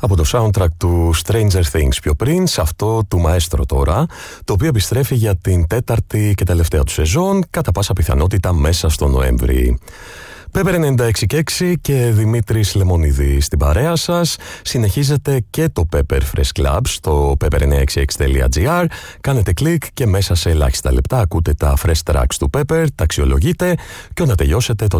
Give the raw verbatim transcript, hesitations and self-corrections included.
από το soundtrack του Stranger Things πιο πριν, σε αυτό του Μαέστρο τώρα, το οποίο επιστρέφει για την τέταρτη και τελευταία του σεζόν, κατά πάσα πιθανότητα μέσα στο Νοέμβρη. Pepper ενενήντα έξι και έξι και Δημήτρης Λεμονίδης στην παρέα σας. Συνεχίζεται και το Pepper Fresh Club στο pepper εννιακόσια εξήντα έξι τελεία gr. Κάνετε κλικ και μέσα σε ελάχιστα λεπτά ακούτε τα fresh tracks του Pepper, τα αξιολογείτε και όταν τελειώσετε το